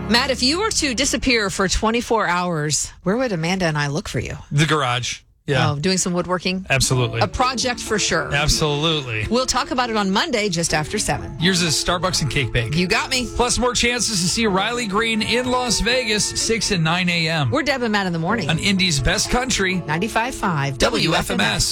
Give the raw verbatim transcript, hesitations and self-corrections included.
Matt, if you were to disappear for twenty-four hours, where would Amanda and I look for you? The garage. Yeah. Oh, doing some woodworking? Absolutely. A project for sure. Absolutely. We'll talk about it on Monday just after seven. Yours is Starbucks and Cake Bake. You got me. Plus more chances to see Riley Green in Las Vegas, six and nine a.m. We're Deb and Matt in the morning. On Indy's Best Country, ninety-five point five W F M S.